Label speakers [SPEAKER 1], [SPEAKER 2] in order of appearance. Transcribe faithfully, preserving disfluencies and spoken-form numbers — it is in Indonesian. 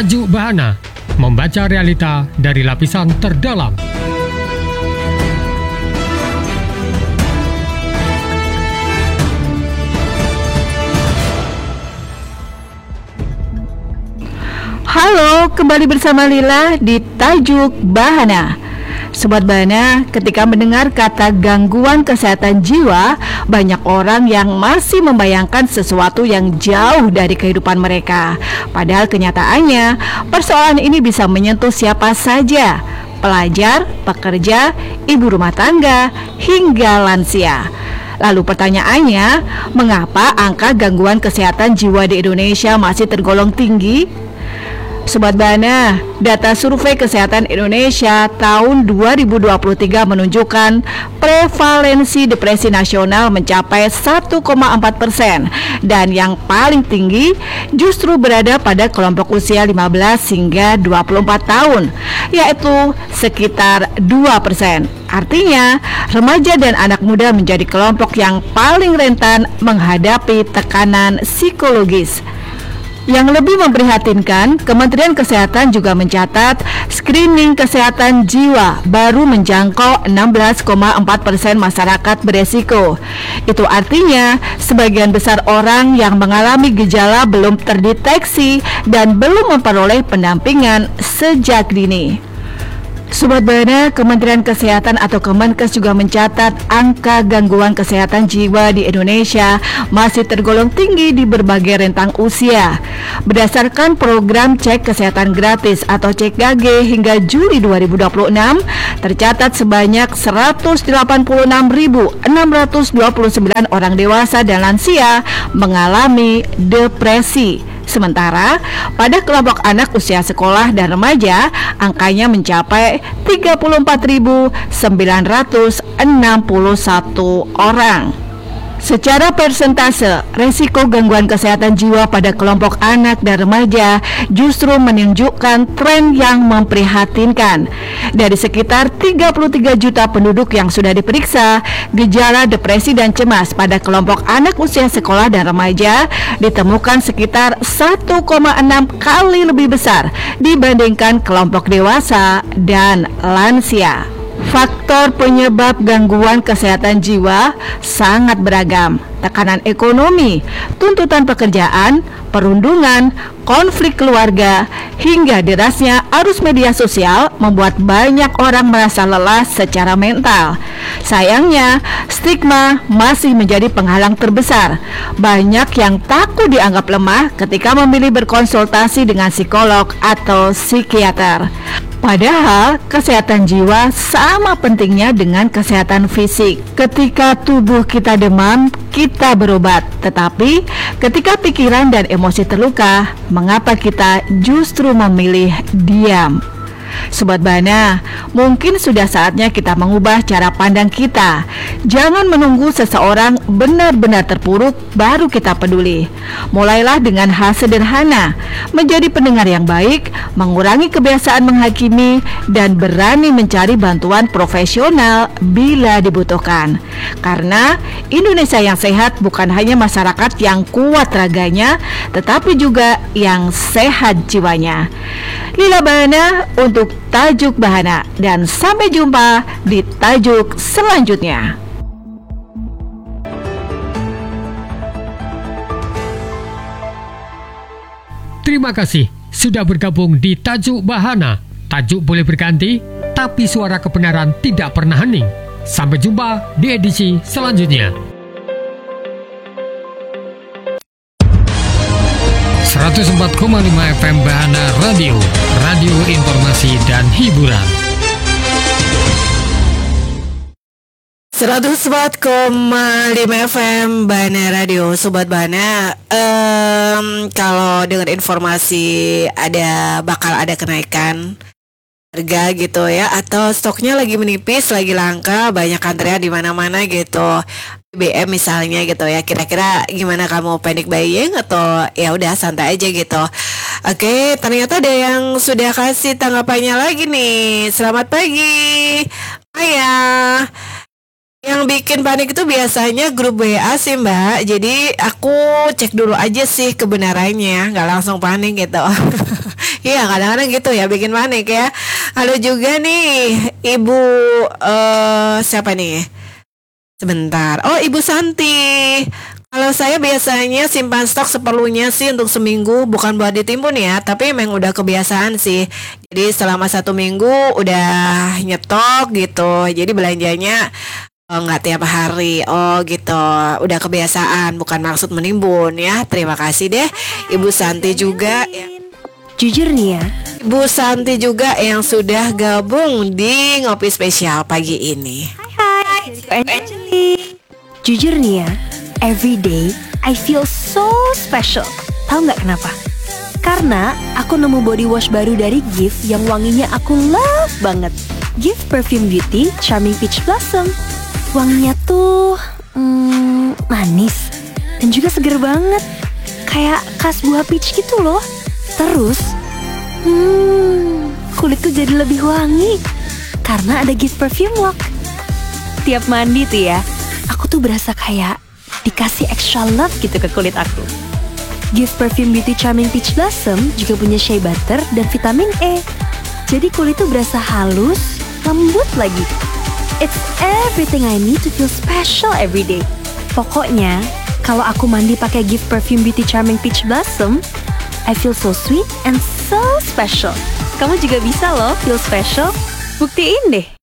[SPEAKER 1] Tajuk Bahana, membaca realita dari lapisan terdalam.
[SPEAKER 2] Halo, kembali bersama Lila di Tajuk Bahana. Sobat Bahana, ketika mendengar kata gangguan kesehatan jiwa, banyak orang yang masih membayangkan sesuatu yang jauh dari kehidupan mereka. Padahal kenyataannya, persoalan ini bisa menyentuh siapa saja, pelajar, pekerja, ibu rumah tangga, hingga lansia. Lalu pertanyaannya, mengapa angka gangguan kesehatan jiwa di Indonesia masih tergolong tinggi? Sobat Bahana, data Survei Kesehatan Indonesia tahun dua ribu dua puluh tiga menunjukkan prevalensi depresi nasional mencapai satu koma empat persen dan yang paling tinggi justru berada pada kelompok usia lima belas hingga dua puluh empat tahun, yaitu sekitar dua persen. Artinya, remaja dan anak muda menjadi kelompok yang paling rentan menghadapi tekanan psikologis. Yang lebih memprihatinkan, Kementerian Kesehatan juga mencatat screening kesehatan jiwa baru menjangkau enam belas koma empat persen masyarakat beresiko. Itu artinya sebagian besar orang yang mengalami gejala belum terdeteksi dan belum memperoleh pendampingan sejak dini. Sobat Bahana, Kementerian Kesehatan atau Kemenkes juga mencatat angka gangguan kesehatan jiwa di Indonesia masih tergolong tinggi di berbagai rentang usia. Berdasarkan program cek kesehatan gratis atau C K G hingga Juli dua ribu dua puluh enam, tercatat sebanyak seratus delapan puluh enam ribu enam ratus dua puluh sembilan orang dewasa dan lansia mengalami depresi. Sementara pada kelompok anak usia sekolah dan remaja, angkanya mencapai tiga puluh empat ribu sembilan ratus enam puluh satu orang. Secara persentase, resiko gangguan kesehatan jiwa pada kelompok anak dan remaja justru menunjukkan tren yang memprihatinkan. Dari sekitar tiga puluh tiga juta penduduk yang sudah diperiksa, gejala depresi dan cemas pada kelompok anak usia sekolah dan remaja ditemukan sekitar satu koma enam kali lebih besar dibandingkan kelompok dewasa dan lansia. Faktor penyebab gangguan kesehatan jiwa sangat beragam. Tekanan ekonomi, tuntutan pekerjaan, perundungan, konflik keluarga, hingga derasnya arus media sosial membuat banyak orang merasa lelah secara mental. Sayangnya, stigma masih menjadi penghalang terbesar. Banyak yang takut dianggap lemah ketika memilih berkonsultasi dengan psikolog atau psikiater. Padahal kesehatan jiwa sama pentingnya dengan kesehatan fisik. Ketika tubuh kita demam, kita berobat. Tetapi ketika pikiran dan emosi terluka, mengapa kita justru memilih diam? Sobat Bahana, mungkin sudah saatnya kita mengubah cara pandang kita. Jangan menunggu seseorang benar-benar terpuruk baru kita peduli. Mulailah dengan hal sederhana, menjadi pendengar yang baik, mengurangi kebiasaan menghakimi, dan berani mencari bantuan profesional bila dibutuhkan. Karena Indonesia yang sehat bukan hanya masyarakat yang kuat raganya, tetapi juga yang sehat jiwanya. Lila Bahana untuk Tajuk Bahana, dan sampai jumpa di tajuk selanjutnya.
[SPEAKER 1] Terima kasih sudah bergabung di Tajuk Bahana. Tajuk boleh berganti, tapi suara kebenaran tidak pernah hening. Sampai jumpa di edisi selanjutnya. seratus empat koma lima F M Bahana Radio, radio informasi dan hiburan.
[SPEAKER 2] seratus empat koma lima F M Bahana Radio, Sobat Bahana. Um, kalau dengan informasi ada bakal ada kenaikan harga gitu ya, atau stoknya lagi menipis, lagi langka, banyak antrean di mana-mana gitu. B B M misalnya gitu ya, kira-kira gimana, kamu panic buying atau ya udah santai aja gitu? Oke, ternyata ada yang sudah kasih tanggapannya lagi nih. Selamat pagi, Ayah. Yang bikin panik itu biasanya grup W A sih Mbak. Jadi aku cek dulu aja sih kebenarannya, nggak langsung panik gitu.
[SPEAKER 3] Iya, kadang-kadang gitu ya, bikin panik ya. Ada juga nih Ibu eh siapa nih? Sebentar. Oh, Ibu Santi. Kalau saya biasanya simpan stok seperlunya sih untuk seminggu, bukan buat ditimbun ya, tapi emang udah kebiasaan sih. Jadi selama satu minggu udah nyetok gitu. Jadi belanjanya oh, nggak tiap hari. Oh gitu. Udah kebiasaan, bukan maksud menimbun ya. Terima kasih deh Ibu Santi juga.
[SPEAKER 4] Jujur nih ya,
[SPEAKER 3] Ibu Santi juga yang sudah gabung di Ngopi Spesial pagi ini.
[SPEAKER 4] hai, Angeli. Jujur nih ya, every day I feel so special. Tahu nggak kenapa? Karena aku nemu body wash baru dari Gift yang wanginya aku love banget. Gift Perfume Beauty Charming Peach Blossom. Wanginya tuh hmm, manis dan juga seger banget, kayak khas buah peach gitu loh. Terus, hmm, kulitku jadi lebih wangi karena ada Gift Perfume Walk. Tiap mandi tuh ya, aku tuh berasa kayak dikasih extra love gitu ke kulit aku. Gift Perfume Beauty Charming Peach Blossom juga punya shea butter dan vitamin E. Jadi kulit tuh berasa halus, lembut lagi. It's everything I need to feel special every day. Pokoknya, kalau aku mandi pakai Gift Perfume Beauty Charming Peach Blossom, I feel so sweet and so special. Kamu juga bisa loh feel special. Buktiin deh.